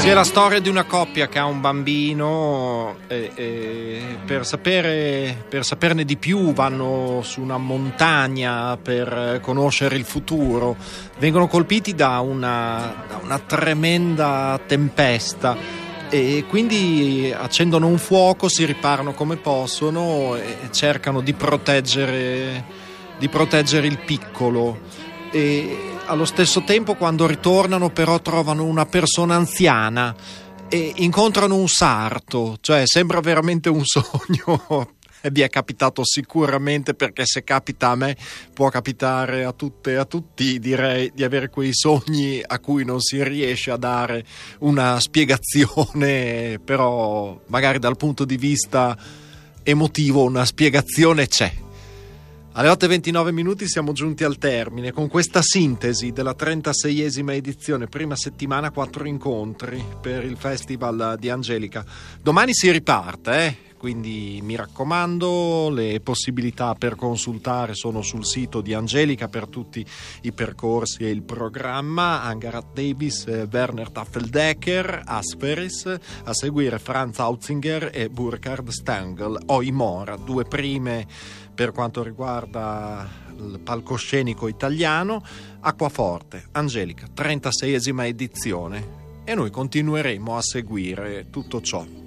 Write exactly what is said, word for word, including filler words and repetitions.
Sì, è la storia di una coppia che ha un bambino e, e per sapere, per saperne di più vanno su una montagna per conoscere il futuro. Vengono colpiti da una, da una tremenda tempesta e quindi accendono un fuoco, si riparano come possono e cercano di proteggere, di proteggere il piccolo. E allo stesso tempo, quando ritornano, però trovano una persona anziana e incontrano un sarto, cioè sembra veramente un sogno. E vi è capitato sicuramente, perché se capita a me può capitare a tutte e a tutti, direi, di avere quei sogni a cui non si riesce a dare una spiegazione, però magari dal punto di vista emotivo una spiegazione c'è. Alle otto e ventinove minuti siamo giunti al termine con questa sintesi della trentaseiesima edizione, prima settimana, quattro incontri per il Festival di Angelica. Domani si riparte, eh? Quindi mi raccomando, le possibilità per consultare sono sul sito di Angelica per tutti i percorsi e il programma. Angarat Davis, Werner Taffeldecker, Asperis, a seguire Franz Hautzinger e Burkhard Stangl, Oimora, due prime per quanto riguarda il palcoscenico italiano. Acquaforte, Angelica, trentaseiesima edizione, e noi continueremo a seguire tutto ciò.